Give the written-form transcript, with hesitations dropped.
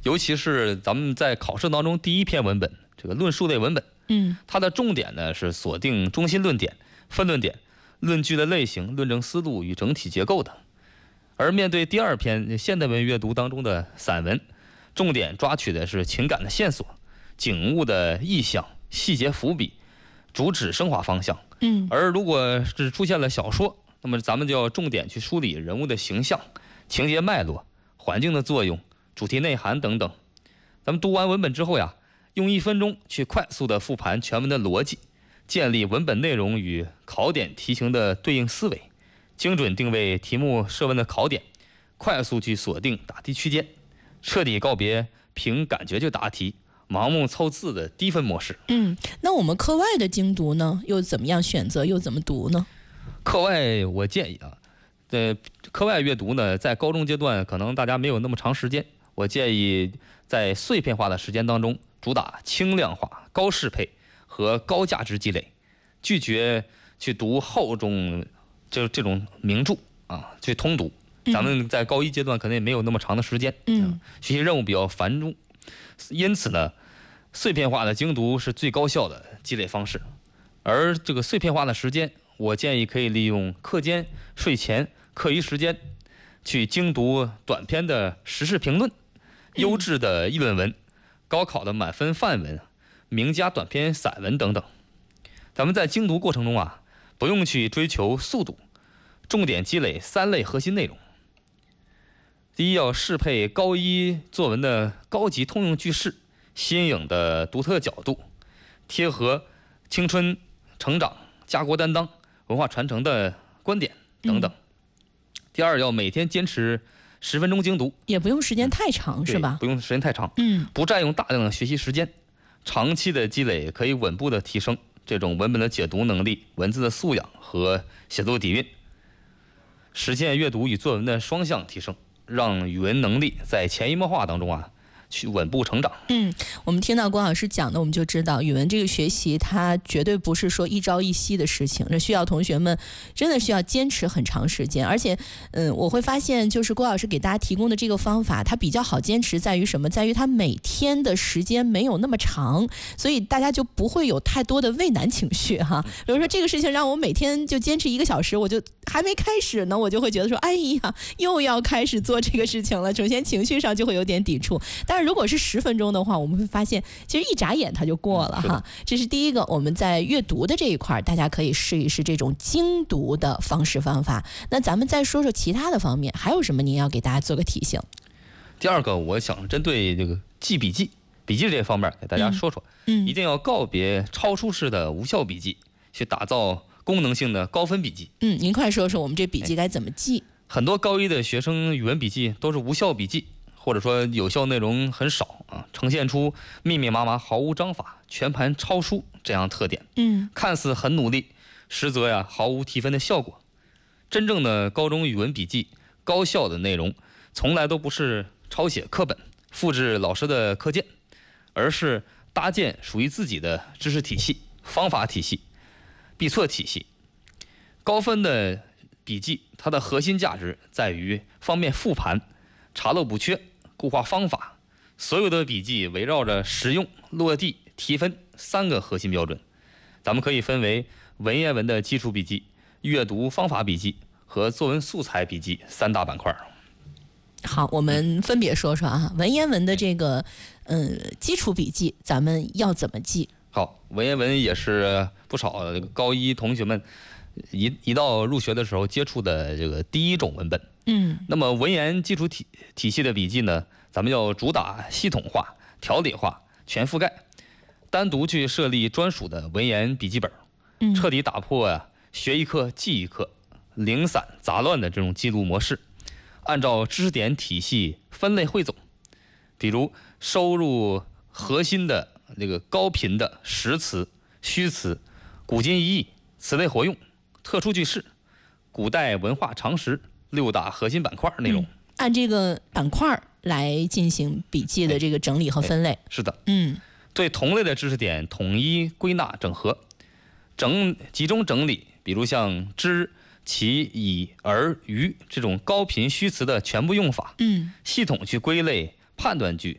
尤其是咱们在考试当中第一篇文本这个论述类文本，它的重点呢是锁定中心论点、分论点、论据的类型、论证思路与整体结构等。而面对第二篇现代文阅读当中的散文，重点抓取的是情感的线索、景物的意象、细节伏笔、主旨升华方向。而如果是出现了小说，那么咱们就要重点去梳理人物的形象、情节脉络、环境的作用、主题内涵等等。咱们读完文本之后呀，用1分钟去快速的复盘全文的逻辑，建立文本内容与考点题型的对应思维，精准定位题目设问的考点，快速去锁定答题区间，彻底告别凭感觉就答题、盲目凑字的低分模式。 那我们课外的精读呢，又怎么样选择，又怎么读呢？ 课外我建议啊，课外阅读呢，在高中阶段可能大家没有那么长时间，我建议在碎片化的时间当中，主打轻量化、高适配和高价值积累，拒绝去读厚重这种名著啊，去通读。咱们在高一阶段可能也没有那么长的时间，学习任务比较繁重，因此呢，碎片化的精读是最高效的积累方式。而这个碎片化的时间，我建议可以利用课间、睡前、课余时间去精读短篇的时事评论、优质的议论文、高考的满分范文、名家短篇散文等等。咱们在精读过程中啊，不用去追求速度，重点积累3类核心内容。第一，要适配高一作文的高级通用句式、新颖的独特角度，贴合青春成长、家国担当、文化传承的观点等等。第二，要每天坚持10分钟精读， 也不用时间太长，是吧？ 不用时间太长，不占用大量的学习时间，长期的积累可以稳步的提升这种文本的解读能力、文字的素养和写作底蕴，实现阅读与作文的双向提升，让语文能力在潜移默化当中啊去稳步成长。 我们听到郭老师讲的，我们就知道语文这个学习它绝对不是说一朝一夕的事情，这需要同学们真的需要坚持很长时间。而且我会发现就是郭老师给大家提供的这个方法，它比较好坚持在于什么？在于它每天的时间没有那么长，所以大家就不会有太多的畏难情绪哈。比如说这个事情让我每天就坚持1个小时，我就还没开始呢，我就会觉得说哎呀又要开始做这个事情了，首先情绪上就会有点抵触。但是如果是10分钟的话，我们会发现其实一眨眼它就过了哈。这是第一个，我们在阅读的这一块大家可以试一试这种精读的方式方法。那咱们再说说其他的方面，还有什么您要给大家做个提醒？ 第二个，我想针对这个记笔记这方面给大家说说，一定要告别抄书式的无效笔记，去打造功能性的高分笔记。 您快说说我们这笔记该怎么记？ 很多高一的学生语文笔记都是无效笔记，或者说有效内容很少啊，呈现出密密麻麻、毫无章法、全盘抄书这样特点。看似很努力，实则呀毫无提分的效果。真正的高中语文笔记高效的内容，从来都不是抄写课本、复制老师的课件，而是搭建属于自己的知识体系、方法体系、必测体系。高分的笔记，它的核心价值在于方便复盘、查漏补缺、固化方法。所有的笔记围绕着实用、落地、提分3个核心标准。咱们可以分为文言文的基础笔记、阅读方法笔记和作文素材笔记3大板块。 好，我们分别说说啊，文言文的这个基础笔记咱们要怎么记？ 好，文言文也是不少高一同学们一到入学的时候接触的这个第一种文本。那么文言基础体系的笔记呢，咱们要主打系统化、条理化、全覆盖，单独去设立专属的文言笔记本，彻底打破学一课记一课、零散杂乱的这种记录模式，按照知识点体系分类汇总，比如收入核心的这个高频的实词、虚词、古今一义、词类活用、特殊句式、古代文化常识6大核心板块内容， 按这个板块来进行笔记的这个整理和分类。 是的，对同类的知识点统一归纳整合，集中整理，比如像知、其、以、而、于这种高频虚词的全部用法，系统去归类判断句、